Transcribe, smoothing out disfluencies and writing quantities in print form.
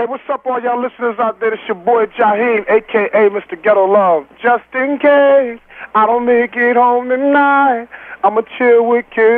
Hey, what's up, all y'all listeners out there? It's your boy Jaheim, a.k.a. Mr. Ghetto Love. Just in case I don't make it home tonight, I'ma chill with kids.